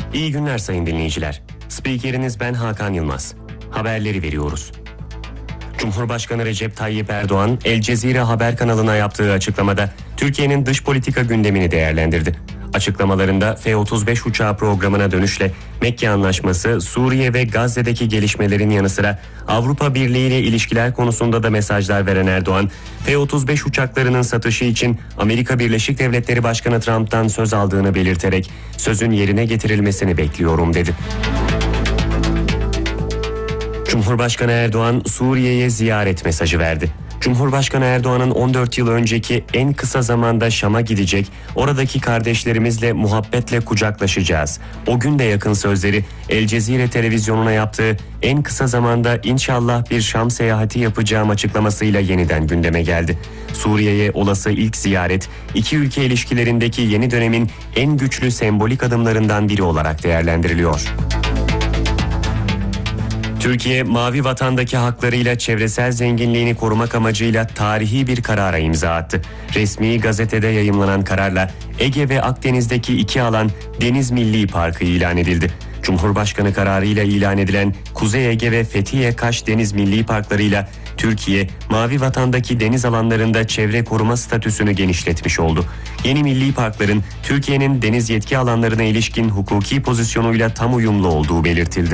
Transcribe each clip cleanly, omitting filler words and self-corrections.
İyi günler sayın dinleyiciler. Spikeriniz ben Hakan Yılmaz. Haberleri veriyoruz. Cumhurbaşkanı Recep Tayyip Erdoğan, El Cezire haber kanalına yaptığı açıklamada Türkiye'nin dış politika gündemini değerlendirdi. Açıklamalarında F-35 uçağı programına dönüşle Mekke Anlaşması, Suriye ve Gazze'deki gelişmelerin yanı sıra Avrupa Birliği ile ilişkiler konusunda da mesajlar veren Erdoğan, F-35 uçaklarının satışı için Amerika Birleşik Devletleri Başkanı Trump'tan söz aldığını belirterek sözün yerine getirilmesini bekliyorum dedi. Cumhurbaşkanı Erdoğan Suriye'ye ziyaret mesajı verdi. Cumhurbaşkanı Erdoğan'ın 14 yıl önceki en kısa zamanda Şam'a gidecek, oradaki kardeşlerimizle muhabbetle kucaklaşacağız. O gün de yakın sözleri El Cezire televizyonuna yaptığı en kısa zamanda inşallah bir Şam seyahati yapacağım açıklamasıyla yeniden gündeme geldi. Suriye'ye olası ilk ziyaret, iki ülke ilişkilerindeki yeni dönemin en güçlü sembolik adımlarından biri olarak değerlendiriliyor. Türkiye, Mavi Vatan'daki haklarıyla çevresel zenginliğini korumak amacıyla tarihi bir karara imza attı. Resmi gazetede yayımlanan kararla Ege ve Akdeniz'deki iki alan Deniz Milli Parkı ilan edildi. Cumhurbaşkanı kararıyla ilan edilen Kuzey Ege ve Fethiye Kaş Deniz Milli Parklarıyla Türkiye, Mavi Vatan'daki deniz alanlarında çevre koruma statüsünü genişletmiş oldu. Yeni milli parkların Türkiye'nin deniz yetki alanlarına ilişkin hukuki pozisyonuyla tam uyumlu olduğu belirtildi.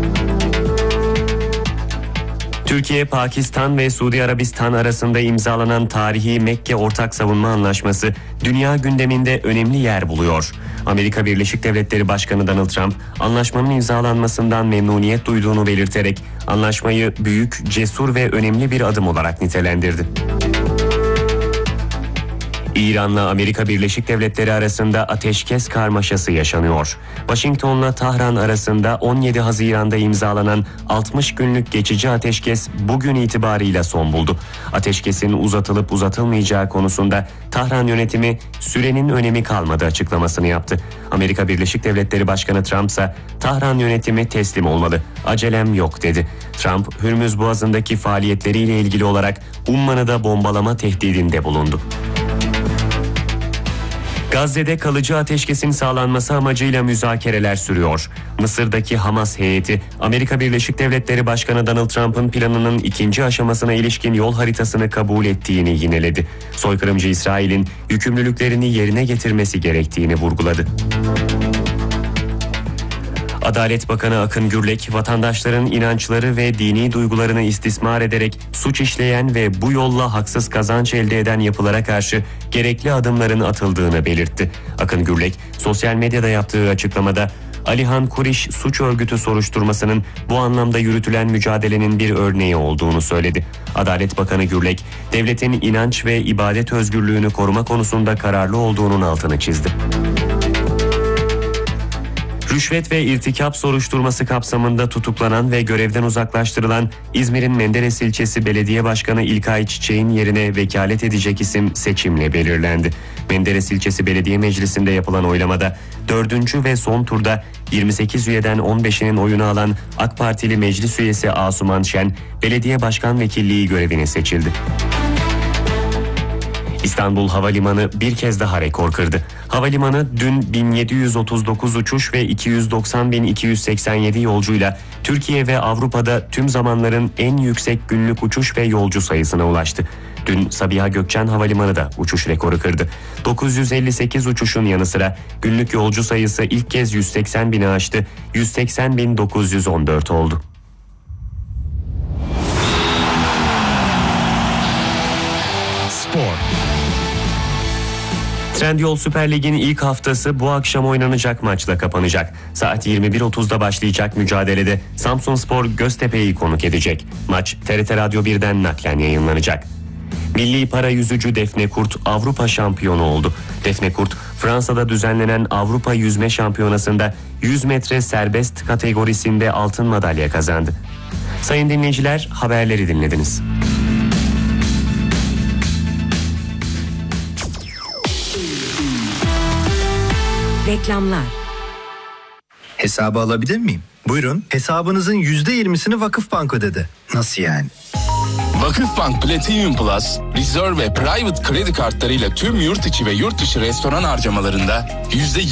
Türkiye, Pakistan ve Suudi Arabistan arasında imzalanan tarihi Mekke Ortak Savunma Anlaşması dünya gündeminde önemli yer buluyor. Amerika Birleşik Devletleri Başkanı Donald Trump, anlaşmanın imzalanmasından memnuniyet duyduğunu belirterek anlaşmayı büyük, cesur ve önemli bir adım olarak nitelendirdi. İran'la Amerika Birleşik Devletleri arasında ateşkes karmaşası yaşanıyor. Washington'la Tahran arasında 17 Haziran'da imzalanan 60 günlük geçici ateşkes bugün itibarıyla son buldu. Ateşkesin uzatılıp uzatılmayacağı konusunda Tahran yönetimi sürenin önemi kalmadı açıklamasını yaptı. Amerika Birleşik Devletleri Başkanı Trump ise Tahran yönetimi teslim olmalı, acelem yok dedi. Trump, Hürmüz Boğazı'ndaki faaliyetleriyle ilgili olarak Umman'ı da bombalama tehdidinde bulundu. Gazze'de kalıcı ateşkesin sağlanması amacıyla müzakereler sürüyor. Mısır'daki Hamas heyeti, Amerika Birleşik Devletleri Başkanı Donald Trump'ın planının ikinci aşamasına ilişkin yol haritasını kabul ettiğini yineledi. Soykırımcı İsrail'in yükümlülüklerini yerine getirmesi gerektiğini vurguladı. Adalet Bakanı Akın Gürlek, vatandaşların inançları ve dini duygularını istismar ederek suç işleyen ve bu yolla haksız kazanç elde eden yapılara karşı gerekli adımların atıldığını belirtti. Akın Gürlek, sosyal medyada yaptığı açıklamada, Alihan Kuriş suç örgütü soruşturmasının bu anlamda yürütülen mücadelenin bir örneği olduğunu söyledi. Adalet Bakanı Gürlek, devletin inanç ve ibadet özgürlüğünü koruma konusunda kararlı olduğunun altını çizdi. Rüşvet ve irtikap soruşturması kapsamında tutuklanan ve görevden uzaklaştırılan İzmir'in Menderes ilçesi belediye başkanı İlkay Çiçek'in yerine vekalet edecek isim seçimle belirlendi. Menderes ilçesi belediye meclisinde yapılan oylamada 4. ve son turda 28 üyeden 15'inin oyunu alan AK Partili meclis üyesi Asuman Şen, belediye başkan vekilliği görevine seçildi. İstanbul Havalimanı bir kez daha rekor kırdı. Havalimanı dün 1739 uçuş ve 290.287 yolcuyla Türkiye ve Avrupa'da tüm zamanların en yüksek günlük uçuş ve yolcu sayısına ulaştı. Dün Sabiha Gökçen Havalimanı da uçuş rekoru kırdı. 958 uçuşun yanı sıra günlük yolcu sayısı ilk kez 180.000'i aştı. 180.914 oldu. Spor. Trendyol Süper Lig'in ilk haftası bu akşam oynanacak maçla kapanacak. Saat 21.30'da başlayacak mücadelede Samsunspor Göztepe'yi konuk edecek. Maç TRT Radyo 1'den naklen yayınlanacak. Milli para yüzücü Defne Kurt Avrupa şampiyonu oldu. Defne Kurt, Fransa'da düzenlenen Avrupa Yüzme Şampiyonası'nda 100 metre serbest kategorisinde altın madalya kazandı. Sayın dinleyiciler, haberleri dinlediniz. Reklamlar. Hesabı alabilir miyim? Buyurun. Hesabınızın %20'sini Vakıfbank ödedi. Nasıl yani? Vakıfbank Platinum Plus, Reserve ve Private kredi kartlarıyla tüm yurt içi ve yurt dışı restoran harcamalarında